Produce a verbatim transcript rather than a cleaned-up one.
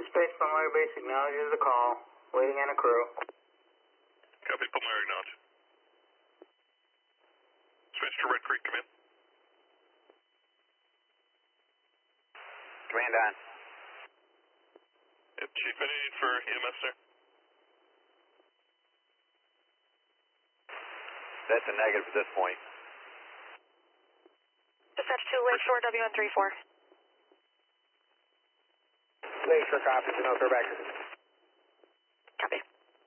Space Palmyra Base acknowledges the call. Waiting on a crew. Copy, Palmyra acknowledge. Switch to Red Creek, come in. Command on. Yep, Chief, any need for E M S, sir? That's a negative at this point. Dispatch two, Lakeshore, W one three four. Lakeshore, copy, no, they're back.